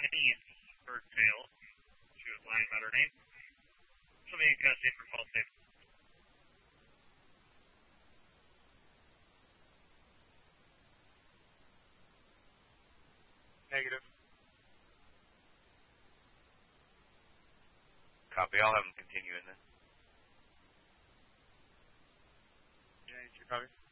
any bird tail. She was lying about her name. Something you kind of safe or false safe. Negative. Copy. I'll have them continue in then. Yeah, you copy?